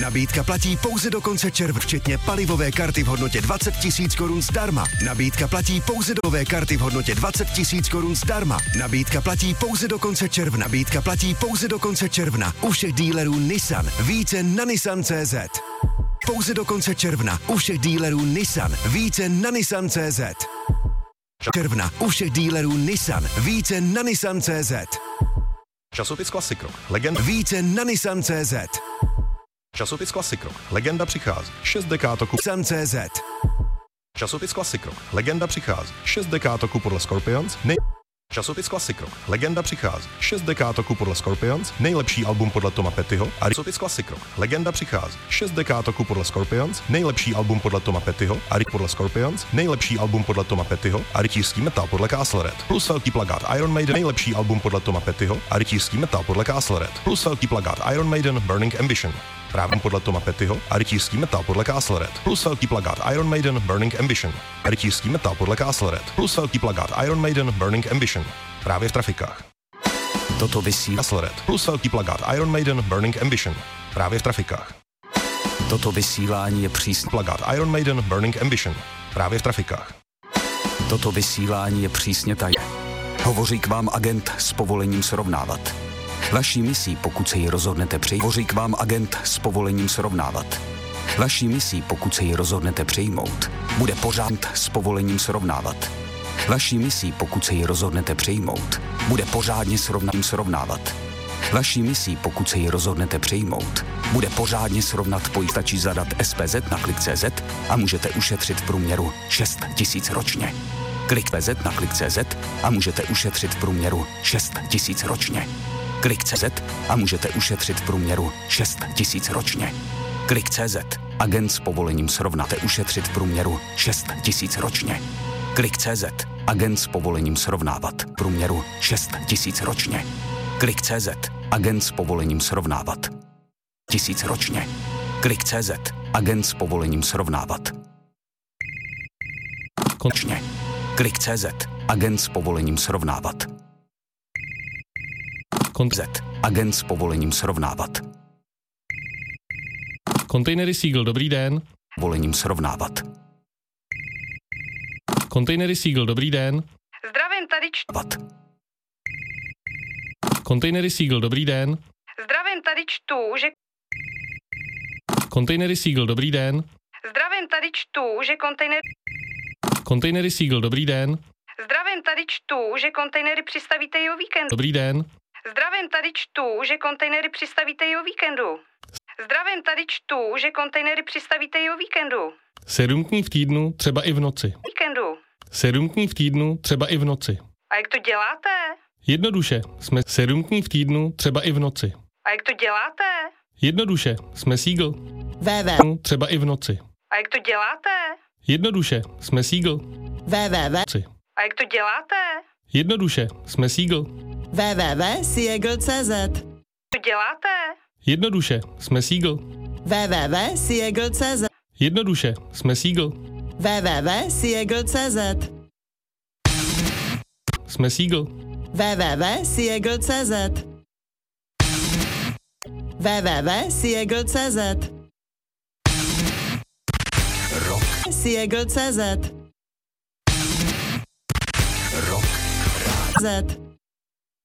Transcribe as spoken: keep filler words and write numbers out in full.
Nabídka platí pouze do konce června, včetně palivové karty v hodnotě dvacet tisíc korun zdarma. Nabídka platí pouze do nové karty v hodnotě dvacet tisíc korun zdarma. Nabídka platí pouze do konce června. Nabídka platí pouze do konce června. U všech dílerů Nissan. Více na Nissan tečka cé zet. Pouze do konce června. U všech dílerů Nissan. Více na Nissan tečka cé zet. Června. U všech dílerů Nissan. Více na Nissan tečka cé zet. Časopis Classic Rock. Legenda. Více na Nissan tečka cé zet. Časopis Classic Rock. Legenda přichází. šest dekátoku. Nissan tečka cé zet. Časopis Classic Rock. Legenda přichází. šest dekátoku podle Scorpions. Nej... Časopis Classic Rock. Legenda přichází. šest dekátoku podle Scorpions. Nejlepší album podle Toma Pettyho. A časopis Classic Rock. Legenda přichází. šest dekátoku podle Scorpions. Nejlepší album podle Toma Pettyho. A podle Scorpions. Nejlepší album podle Toma Pettyho. A rytířský metal podle Castle Red. Plus velký plagát Iron Maiden. Nejlepší album podle Toma Pettyho. A rytířský metal podle Castle Red. Plus velký plagát Iron Maiden. Burning Ambition. Právě podle Toma Pettyho a rytířský metal podle Castle Red. Plus velký plagát Iron Maiden Burning Ambition. A rytířský metal podle Castle Red. Plus velký plagát Iron Maiden Burning Ambition. Právě v trafikách. Toto vysílání Castle Red. Plus velký plagát Iron Maiden Burning Ambition. Právě v trafikách. Toto vysílání je přísně Plagát Iron Maiden Burning Ambition. Právě v trafikách. Toto vysílání je přísně tajné. Hovoří k vám agent s povolením srovnávat. Vaší misí, pokud se ji rozhodnete přijmout, hovoří k vám agent s povolením srovnávat. Vaší misí, pokud se ji rozhodnete přijmout, bude pořád s povolením srovnávat. Vaší misí, pokud se ji rozhodnete přijmout, bude pořádně srovnat srovnávat. Vaší misí, pokud se ji rozhodnete přijmout, bude pořádně srovnat pojít. Stačí zadat S P Z na klik tečka cé zet a můžete ušetřit v průměru šest tisíc ročně. Klik tečka cé zet na klik tečka cé zet a můžete ušetřit v průměru šest tisíc ročně. Klik tečka cé zet a můžete ušetřit v průměru šest tisíc ročně. Klik tečka cé zet. Agent s povolením srovnáte ušetřit v průměru šest tisíc ročně. Klik tečka cé zet. Agent s povolením srovnávat. V průměru šest tisíc ročně. Klik tečka cé zet. Agent s povolením srovnávat. Tisíc ročně. Klik tečka cé zet. Agent s povolením srovnávat. Konečně. Klik tečka cé zet. Agent s povolením srovnávat. Z. Agent s povolením srovnávat. Kontejnery Seagull, dobrý den. Povolením srovnávat. Kontejnery Seagull, dobrý den. Zdravím, tady čtu. Kontejnery Seagull, dobrý den. Zdravím, tady čtu, že... Kontejnery Seagull, dobrý den. Zdravím, tady čtu, že kontejner... Kontejnery Seagull, dobrý den. Zdravím, tady čtu, že kontejnery přistavíte i o víkendu. Dobrý den. Zdravím, tady čtu, že kontejnery přistavíte i o víkendu. Zdravím, tady čtu, že kontejnery přistavíte i o víkendu. Sedm dní v týdnu, třeba i v noci. Víkendu. Sedm dní v týdnu, třeba i v noci. A jak to děláte? Jednoduše, jsme sedm dní v týdnu, třeba i v noci. A jak to děláte? Jednoduše, jsme Seagull. www. Třeba i v noci. A jak to děláte? Jednoduše, jsme Seagull. www. A jak to děláte? Jednoduše, jsme Seagull. www tečka seagull tečka cé zet. To děláte? Jednoduše, jsme Seagull. www tečka seagull tečka cé zet. Jednoduše, jsme Seagull. www tečka seagull tečka cé zet. Jsme Seagull. www tečka seagull tečka cé zet. www tečka seagull tečka cé zet. Rock. seagull tečka cé zet. Rock. Z.